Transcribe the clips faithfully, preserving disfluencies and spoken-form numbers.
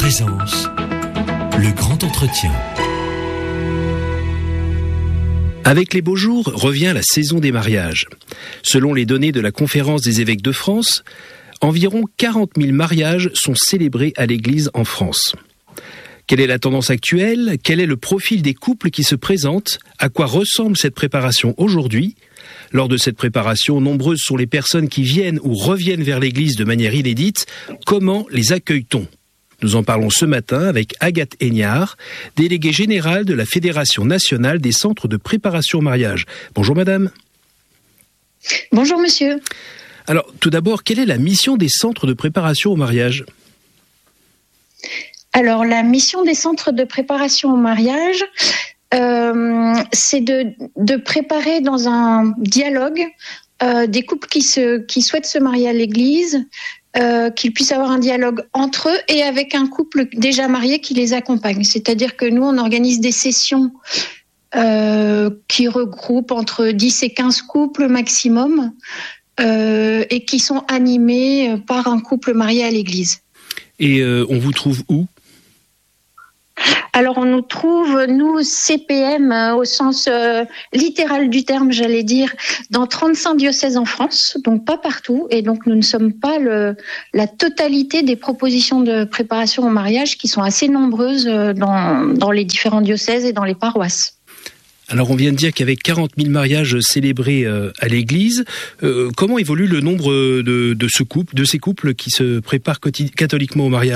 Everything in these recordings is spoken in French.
Présence, le grand entretien. Avec les beaux jours revient la saison des mariages. Selon les données de la Conférence des évêques de France, environ quarante mille mariages sont célébrés à l'église en France. Quelle est la tendance actuelle ? Quel est le profil des couples qui se présentent ? À quoi ressemble cette préparation aujourd'hui ? Lors de cette préparation, nombreuses sont les personnes qui viennent ou reviennent vers l'église de manière inédite. Comment les accueille-t-on ? Nous en parlons ce matin avec Agathe Haignard, déléguée générale de la Fédération nationale des centres de préparation au mariage. Bonjour madame. Bonjour monsieur. Alors tout d'abord, quelle est la mission des centres de préparation au mariage ? Alors la mission des centres de préparation au mariage, euh, c'est de, de préparer dans un dialogue euh, des couples qui, se, qui souhaitent se marier à l'église, Euh, qu'ils puissent avoir un dialogue entre eux et avec un couple déjà marié qui les accompagne. C'est-à-dire que nous, on organise des sessions euh, qui regroupent entre dix et quinze couples maximum euh, et qui sont animés par un couple marié à l'église. Et euh, on vous trouve où ? Alors, on nous trouve, nous, C P M, euh, au sens euh, littéral du terme, j'allais dire, dans trente-cinq diocèses en France, donc pas partout. Et donc, nous ne sommes pas le, la totalité des propositions de préparation au mariage qui sont assez nombreuses euh, dans, dans les différents diocèses et dans les paroisses. Alors, on vient de dire qu'avec quarante mille mariages célébrés euh, à l'église, euh, comment évolue le nombre de, de, ce couple, de ces couples qui se préparent catholiquement au mariage ?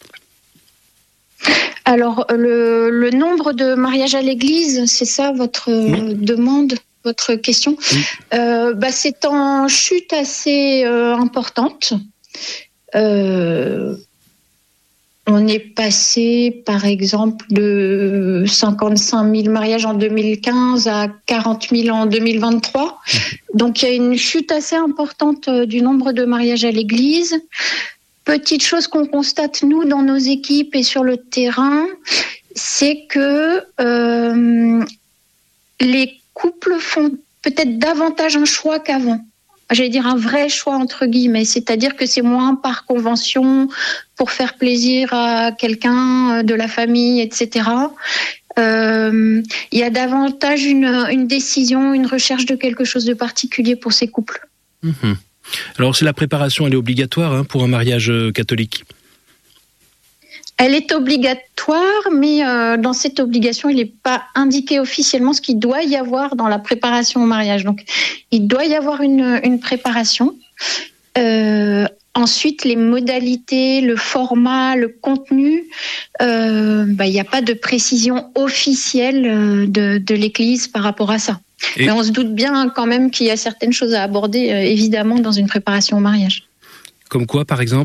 Alors, le, le nombre de mariages à l'église, c'est ça votre oui. demande, votre question oui. euh, bah, c'est en chute assez euh, importante. Euh, on est passé, par exemple, de cinquante-cinq mille mariages en deux mille quinze à quarante mille en deux mille vingt-trois. Donc, il y a une chute assez importante du nombre de mariages à l'église. Petite chose qu'on constate, nous, dans nos équipes et sur le terrain, c'est que euh, les couples font peut-être davantage un choix qu'avant. J'allais dire un vrai choix, entre guillemets. C'est-à-dire que c'est moins par convention, pour faire plaisir à quelqu'un de la famille, et cetera. Euh, il y a davantage une, une décision, une recherche de quelque chose de particulier pour ces couples. Mmh. Alors, c'est la préparation, elle est obligatoire hein, pour un mariage catholique ? Elle est obligatoire, mais euh, dans cette obligation, il n'est pas indiqué officiellement ce qu'il doit y avoir dans la préparation au mariage. Donc, il doit y avoir une, une préparation. Euh, ensuite, les modalités, le format, le contenu, euh, bah, il n'y a pas de précision officielle de, de l'Église par rapport à ça. Et... Mais on se doute bien quand même qu'il y a certaines choses à aborder, euh, évidemment, dans une préparation au mariage. Comme quoi, par exemple ?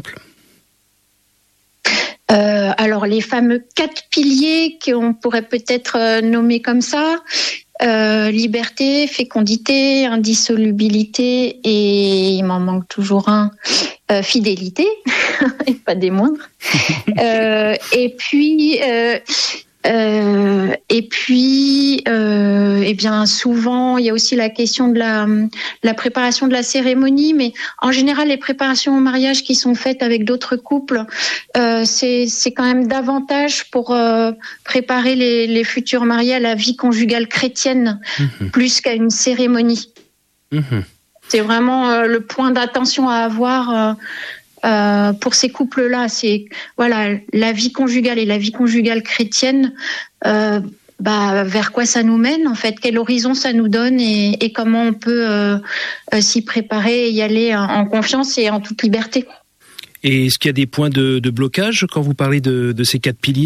euh, Alors, les fameux quatre piliers qu'on pourrait peut-être euh, nommer comme ça, euh, liberté, fécondité, indissolubilité et, il m'en manque toujours un, euh, fidélité, et pas des moindres. euh, et puis... Euh, Euh, et puis, euh, eh bien, souvent, il y a aussi la question de la, la préparation de la cérémonie, mais en général, les préparations au mariage qui sont faites avec d'autres couples, euh, c'est, c'est quand même davantage pour euh, préparer les, les futurs mariés à la vie conjugale chrétienne, mmh. plus qu'à une cérémonie. Mmh. C'est vraiment euh, le point d'attention à avoir. Euh, Euh, pour ces couples-là, c'est voilà la vie conjugale et la vie conjugale chrétienne. Euh, bah, vers quoi ça nous mène en fait ? Quel horizon ça nous donne et, et comment on peut euh, euh, s'y préparer et y aller en, en confiance et en toute liberté. Et est-ce qu'il y a des points de, de blocage quand vous parlez de, de ces quatre piliers ?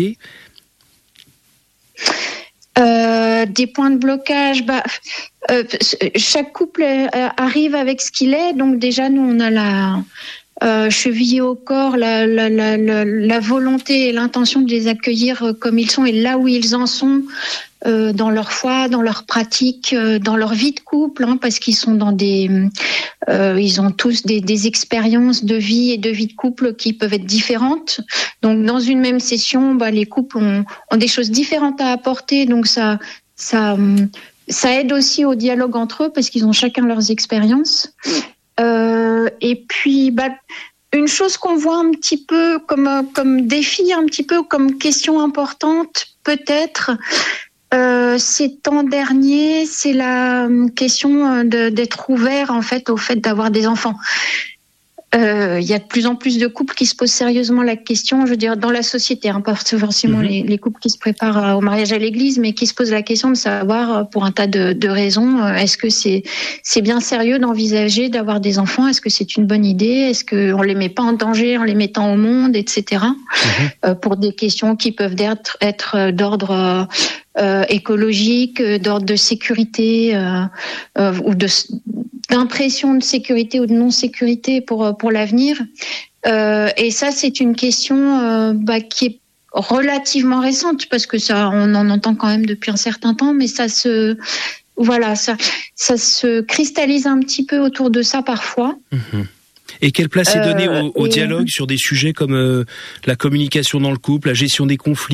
Euh, des points de blocage, bah, euh, chaque couple arrive avec ce qu'il est. Donc déjà, nous on a la Euh, chevillé au corps, la, la, la, la, la volonté et l'intention de les accueillir comme ils sont et là où ils en sont euh, dans leur foi, dans leur pratique, euh, dans leur vie de couple, hein, parce qu'ils sont dans des, euh, ils ont tous des, des expériences de vie et de vie de couple qui peuvent être différentes. Donc dans une même session, bah, les couples ont, ont des choses différentes à apporter, donc ça, ça, ça aide aussi au dialogue entre eux parce qu'ils ont chacun leurs expériences. Euh, et puis, bah, une chose qu'on voit un petit peu comme, comme défi, un petit peu comme question importante, peut-être, euh, ces temps derniers, c'est la question de, d'être ouvert en fait au fait d'avoir des enfants. Il euh, y a de plus en plus de couples qui se posent sérieusement la question, je veux dire, dans la société, hein, pas forcément mmh. les, les couples qui se préparent au mariage à l'église, mais qui se posent la question de savoir, pour un tas de, de raisons, est-ce que c'est, c'est bien sérieux d'envisager d'avoir des enfants? Est-ce que c'est une bonne idée? Est-ce qu'on ne les met pas en danger en les mettant au monde, et cetera. Mmh. Euh, pour des questions qui peuvent être, être d'ordre euh, écologique, d'ordre de sécurité euh, euh, ou de... d'impression de sécurité ou de non-sécurité pour, pour l'avenir. Euh, et ça, c'est une question euh, bah, qui est relativement récente, parce que ça, on en entend quand même depuis un certain temps, mais ça se, voilà, ça, ça se cristallise un petit peu autour de ça parfois. Mmh. Et quelle place est donnée euh, au, au et... dialogue sur des sujets comme euh, la communication dans le couple, la gestion des conflits ?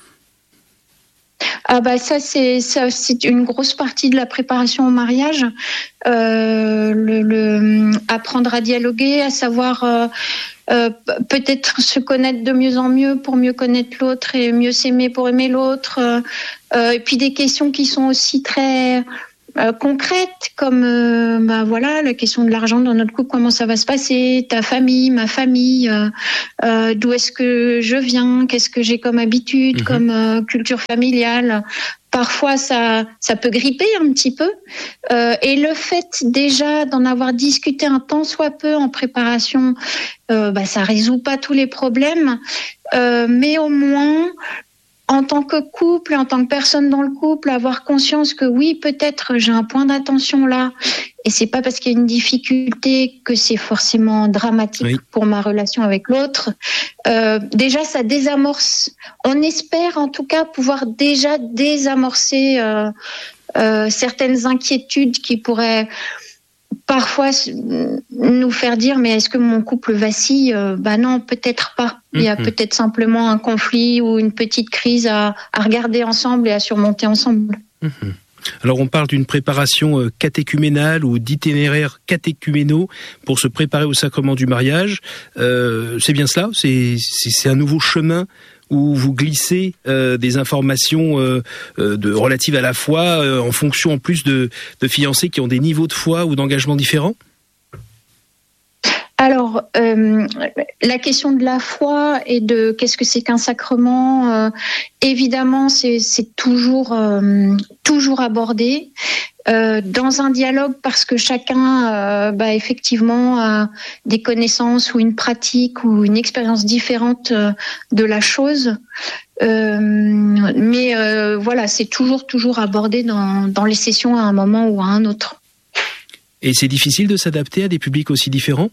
Ah bah ça c'est ça c'est une grosse partie de la préparation au mariage, euh, le, le apprendre à dialoguer, à savoir euh, euh, peut-être se connaître de mieux en mieux pour mieux connaître l'autre et mieux s'aimer pour aimer l'autre, euh, et puis des questions qui sont aussi très Euh, concrètes, comme euh, bah voilà, la question de l'argent dans notre couple, comment ça va se passer, ta famille, ma famille, euh, euh, d'où est-ce que je viens, qu'est-ce que j'ai comme habitude, mmh. comme euh, culture familiale. Parfois, ça, ça peut gripper un petit peu. Euh, et le fait déjà d'en avoir discuté un tant soit peu en préparation, euh, bah, ça résout pas tous les problèmes, euh, mais au moins en tant que couple, en tant que personne dans le couple, avoir conscience que oui, peut-être j'ai un point d'attention là, et c'est pas parce qu'il y a une difficulté que c'est forcément dramatique oui. pour ma relation avec l'autre. Euh, déjà, ça désamorce. On espère en tout cas pouvoir déjà désamorcer euh, euh, certaines inquiétudes qui pourraient parfois nous faire dire mais est-ce que mon couple vacille? Bah non, peut-être pas. Il y a mmh. peut-être simplement un conflit ou une petite crise à, à regarder ensemble et à surmonter ensemble. Mmh. Alors on parle d'une préparation catéchuménale ou d'itinéraires catéchuménaux pour se préparer au sacrement du mariage. Euh, c'est bien cela? C'est, c'est, c'est un nouveau chemin où vous glissez euh, des informations euh, de, relatives à la foi euh, en fonction en plus de, de fiancés qui ont des niveaux de foi ou d'engagement différents? Alors, euh, la question de la foi et de qu'est-ce que c'est qu'un sacrement, euh, évidemment, c'est, c'est toujours, euh, toujours abordé. Euh, dans un dialogue parce que chacun euh, bah, effectivement a des connaissances ou une pratique ou une expérience différente euh, de la chose, euh, mais euh, voilà, c'est toujours toujours abordé dans, dans les sessions à un moment ou à un autre. Et c'est difficile de s'adapter à des publics aussi différents?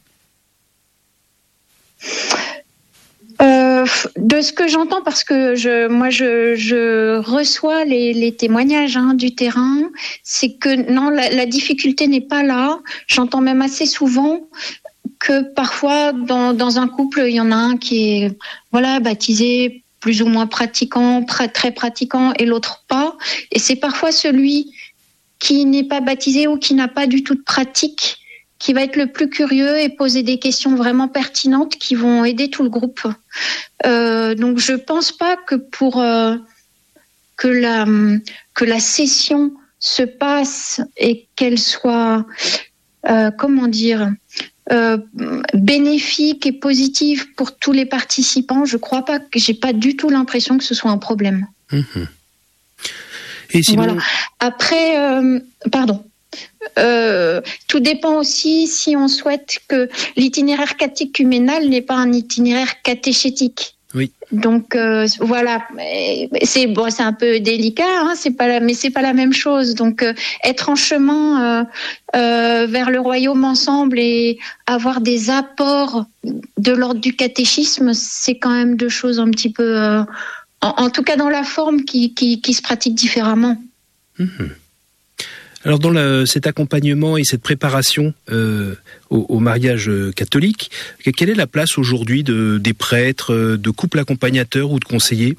Euh, de ce que j'entends, parce que je, moi je, je reçois les, les témoignages hein, du terrain, c'est que non, la, la difficulté n'est pas là. J'entends même assez souvent que parfois dans, dans un couple, il y en a un qui est voilà baptisé, plus ou moins pratiquant, très pratiquant, et l'autre pas. Et c'est parfois celui qui n'est pas baptisé ou qui n'a pas du tout de pratique qui va être le plus curieux et poser des questions vraiment pertinentes qui vont aider tout le groupe. Euh, donc je pense pas que pour euh, que la que la session se passe et qu'elle soit euh, comment dire euh, bénéfique et positive pour tous les participants, je crois pas que j'ai pas du tout l'impression que ce soit un problème. Mmh. Et sinon... Voilà. Après, euh, pardon. Euh, tout dépend aussi si on souhaite que l'itinéraire catéchuménal n'est pas un itinéraire catéchétique. Oui. Donc euh, voilà, c'est bon, c'est un peu délicat, hein, c'est pas la, mais c'est pas la même chose. Donc euh, être en chemin euh, euh, vers le royaume ensemble et avoir des apports de l'ordre du catéchisme, c'est quand même deux choses un petit peu, euh, en, en tout cas dans la forme, qui qui, qui se pratiquent différemment. Mmh. Alors dans la, cet accompagnement et cette préparation euh, au, au mariage catholique, quelle est la place aujourd'hui de, des prêtres, de couples accompagnateurs ou de conseillers?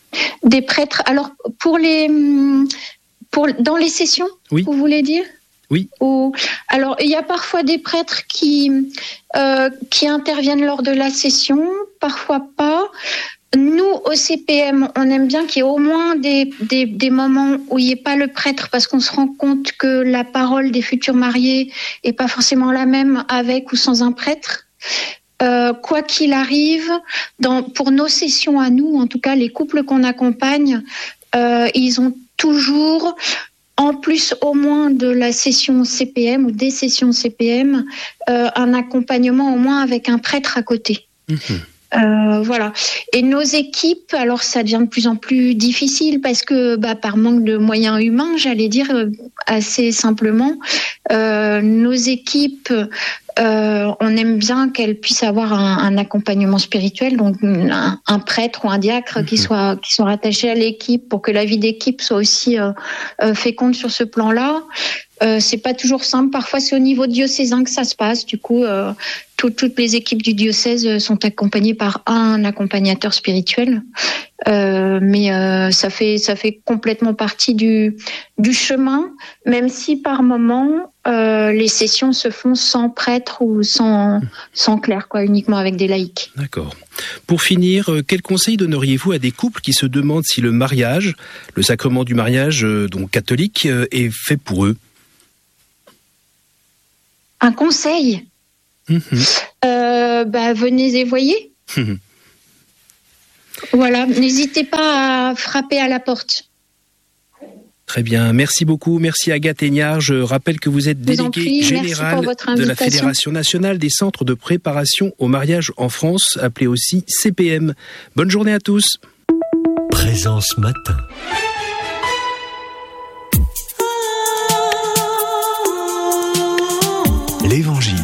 Des prêtres. Alors pour les, pour dans les sessions, oui. Vous voulez dire? Oui. Ou... Alors, il y a parfois des prêtres qui, euh, qui interviennent lors de la session, parfois pas. Nous, au C P M, on aime bien qu'il y ait au moins des, des, des moments où il n'y ait pas le prêtre, parce qu'on se rend compte que la parole des futurs mariés n'est pas forcément la même avec ou sans un prêtre. Euh, quoi qu'il arrive, dans, pour nos sessions à nous, en tout cas les couples qu'on accompagne, euh, ils ont toujours, en plus au moins de la session C P M ou des sessions C P M, euh, un accompagnement au moins avec un prêtre à côté. Mmh. Euh, voilà. Et nos équipes, alors ça devient de plus en plus difficile parce que bah, par manque de moyens humains, j'allais dire euh, assez simplement, euh, nos équipes, euh, on aime bien qu'elles puissent avoir un, un accompagnement spirituel, donc un, un prêtre ou un diacre mmh. qui soit qui soit rattaché à l'équipe pour que la vie d'équipe soit aussi euh, euh, féconde sur ce plan-là. Euh, c'est pas toujours simple. Parfois, c'est au niveau diocésain que ça se passe. Du coup, euh, tout, toutes les équipes du diocèse sont accompagnées par un accompagnateur spirituel. Euh, mais euh, ça fait ça fait complètement partie du du chemin, même si par moment euh, les sessions se font sans prêtre ou sans sans clerc, quoi, uniquement avec des laïcs. D'accord. Pour finir, quel conseil donneriez-vous à des couples qui se demandent si le mariage, le sacrement du mariage, donc catholique, est fait pour eux? Un conseil, mmh. euh, bah, venez et voyez. Mmh. Voilà, n'hésitez pas à frapper à la porte. Très bien, merci beaucoup. Merci Agathe Aignard. Je rappelle que vous êtes déléguée générale de la Fédération nationale des centres de préparation au mariage en France, appelée aussi C P M. Bonne journée à tous. Présence matin. L'Évangile.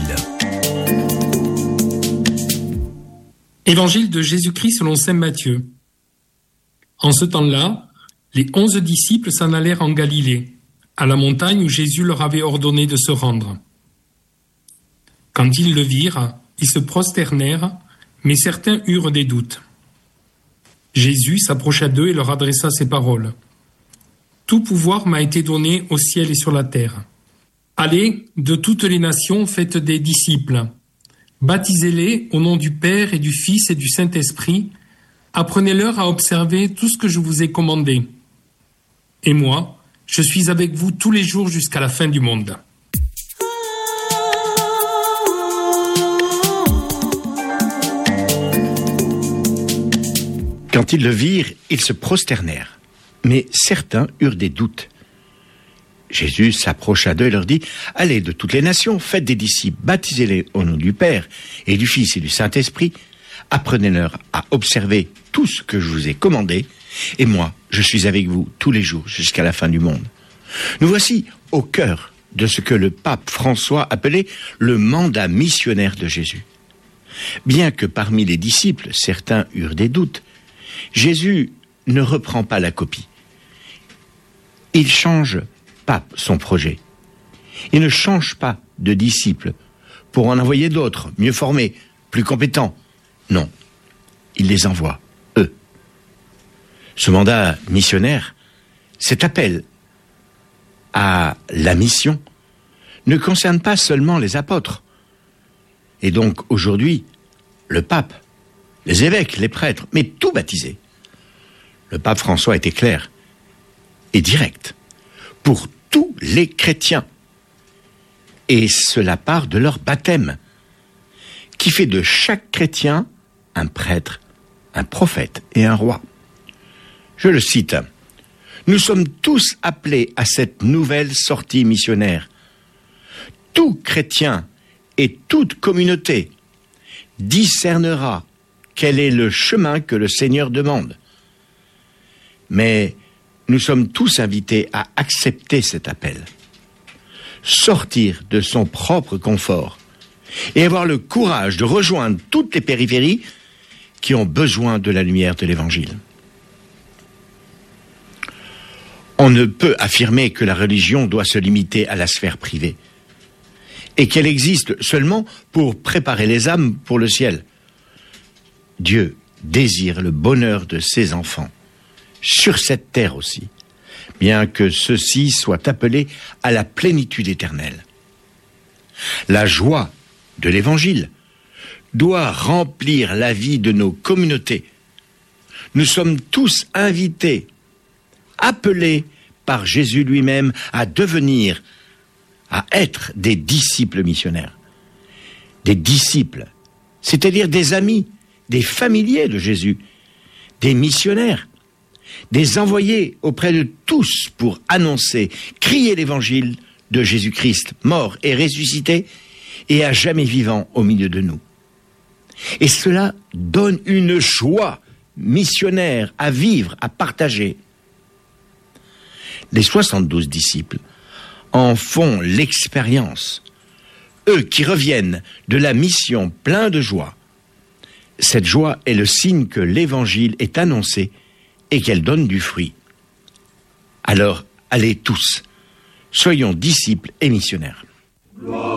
Évangile de Jésus-Christ selon saint Matthieu. En ce temps-là, les onze disciples s'en allèrent en Galilée, à la montagne où Jésus leur avait ordonné de se rendre. Quand ils le virent, ils se prosternèrent, mais certains eurent des doutes. Jésus s'approcha d'eux et leur adressa ces paroles. « Tout pouvoir m'a été donné au ciel et sur la terre. Allez, de toutes les nations, faites des disciples. Baptisez-les au nom du Père et du Fils et du Saint-Esprit. Apprenez-leur à observer tout ce que je vous ai commandé. Et moi, je suis avec vous tous les jours jusqu'à la fin du monde. » Quand ils le virent, ils se prosternèrent. Mais certains eurent des doutes. Jésus s'approcha d'eux et leur dit « Allez de toutes les nations, faites des disciples, baptisez-les au nom du Père et du Fils et du Saint-Esprit. Apprenez-leur à observer tout ce que je vous ai commandé, et moi, je suis avec vous tous les jours jusqu'à la fin du monde. » Nous voici au cœur de ce que le pape François appelait le mandat missionnaire de Jésus. Bien que parmi les disciples, certains eurent des doutes, Jésus ne reprend pas la copie. Il change pas son projet. Il ne change pas de disciples pour en envoyer d'autres, mieux formés, plus compétents. Non, il les envoie, eux. Ce mandat missionnaire, cet appel à la mission, ne concerne pas seulement les apôtres. Et donc aujourd'hui, le pape, les évêques, les prêtres, mais tout baptisé. Le pape François était clair et direct pour tous les chrétiens. Et cela part de leur baptême, qui fait de chaque chrétien un prêtre, un prophète et un roi. Je le cite. « Nous sommes tous appelés à cette nouvelle sortie missionnaire. Tout chrétien et toute communauté discernera quel est le chemin que le Seigneur demande. Mais nous sommes tous invités à accepter cet appel, sortir de son propre confort et avoir le courage de rejoindre toutes les périphéries qui ont besoin de la lumière de l'Évangile. On ne peut affirmer que la religion doit se limiter à la sphère privée et qu'elle existe seulement pour préparer les âmes pour le ciel. Dieu désire le bonheur de ses enfants, sur cette terre aussi, bien que ceux-ci soient appelés à la plénitude éternelle. La joie de l'Évangile doit remplir la vie de nos communautés. Nous sommes tous invités, appelés par Jésus lui-même à devenir, à être des disciples missionnaires. Des disciples, c'est-à-dire des amis, des familiers de Jésus, des missionnaires, des envoyés auprès de tous pour annoncer, crier l'évangile de Jésus-Christ, mort et ressuscité, et à jamais vivant au milieu de nous. Et cela donne une joie missionnaire à vivre, à partager. Les soixante-douze disciples en font l'expérience, eux qui reviennent de la mission pleins de joie. Cette joie est le signe que l'évangile est annoncé et qu'elle donne du fruit. Alors, allez tous, soyons disciples et missionnaires.